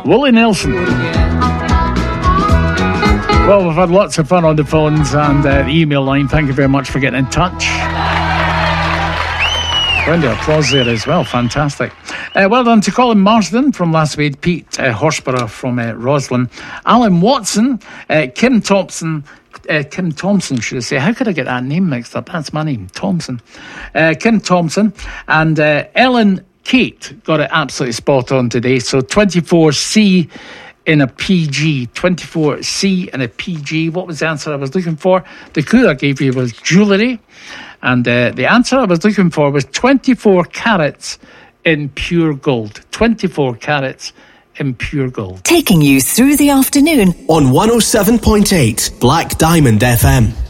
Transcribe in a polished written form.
Willie Nelson. Well, we've had lots of fun on the phones and the email line. Thank you very much for getting in touch. Round of applause there as well. Fantastic. Well done to Colin Marsden from Lasswade, Pete Horsburgh from Roslyn, Alan Watson, Kim Thompson, should I say. How could I get that name mixed up? That's my name, Thompson. Kim Thompson and Ellen Kate got it absolutely spot on today. So 24C in a PG. 24C in a PG. What was the answer I was looking for? The clue I gave you was jewellery. And the answer I was looking for was 24 carats in pure gold. 24 carats in pure gold. Taking you through the afternoon on 107.8 Black Diamond FM.